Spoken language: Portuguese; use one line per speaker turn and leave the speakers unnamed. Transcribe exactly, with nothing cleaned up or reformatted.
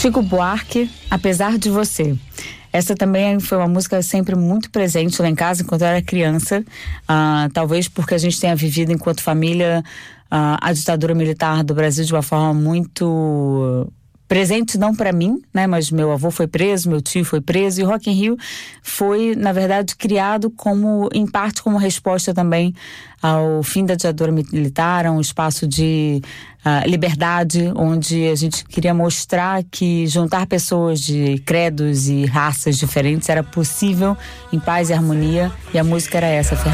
Chico Buarque, Apesar de Você. Essa também foi uma música sempre muito presente lá em casa enquanto eu era criança. Uh, talvez porque a gente tenha vivido enquanto família uh, a ditadura militar do Brasil de uma forma muito presente, não para mim, né? Mas meu avô foi preso, meu tio foi preso, e o Rock in Rio foi, na verdade, criado como, em parte, como resposta também ao fim da ditadura militar, um espaço de uh, liberdade, onde a gente queria mostrar que juntar pessoas de credos e raças diferentes era possível em paz e harmonia, e a música era essa,